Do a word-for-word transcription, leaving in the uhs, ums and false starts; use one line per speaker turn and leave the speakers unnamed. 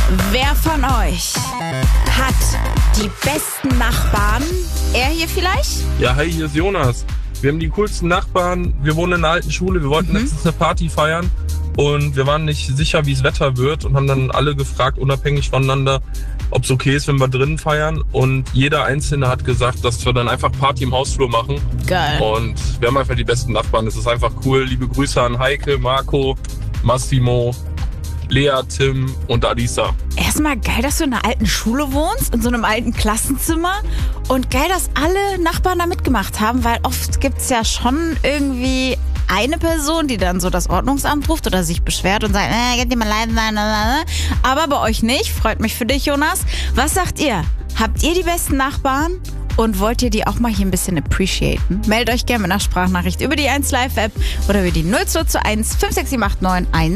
Wer von euch hat die besten Nachbarn? Er hier vielleicht?
Ja, hi, hier ist Jonas. Wir haben die coolsten Nachbarn. Wir wohnen in einer alten Schule. Wir wollten mhm. letztens eine Party feiern und wir waren nicht sicher, wie das Wetter wird und haben dann alle gefragt, unabhängig voneinander, ob es okay ist, wenn wir drinnen feiern. Und jeder Einzelne hat gesagt, dass wir dann einfach Party im Hausflur machen.
Geil.
Und wir haben einfach die besten Nachbarn. Das ist einfach cool. Liebe Grüße an Heike, Marco, Massimo, Lea, Tim und Alisa.
Erstmal geil, dass du in einer alten Schule wohnst, in so einem alten Klassenzimmer. Und geil, dass alle Nachbarn da mitgemacht haben, weil oft gibt's ja schon irgendwie eine Person, die dann so das Ordnungsamt ruft oder sich beschwert und sagt, äh, könnt ihr mal leise sein. Aber bei euch nicht. Freut mich für dich, Jonas. Was sagt ihr? Habt ihr die besten Nachbarn? Und wollt ihr die auch mal hier ein bisschen appreciaten? Meldet euch gerne mit einer Sprachnachricht über die eins Live App oder über die null zwei zwei eins fünf sechs sieben acht neun eins